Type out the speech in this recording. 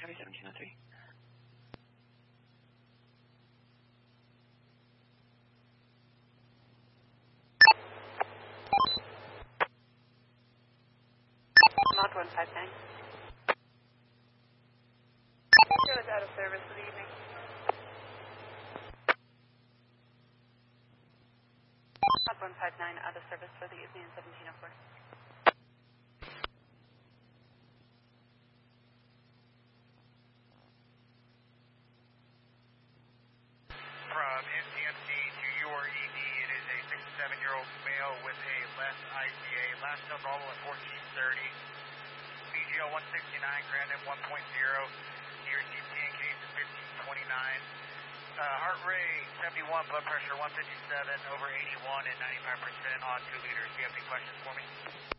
Heavy 1703. Mod 159. Show is out of service for the evening. Mod 159 out of service for the evening in 1704. From NCMC to your ED, it is a 67-year-old male with a left ICA, last known normal at 1430, BGL 169, Granite 1.0, near CT in case of 1529, heart rate 71, blood pressure 157, over 81 and 95% on 2 liters. Do you have any questions for me?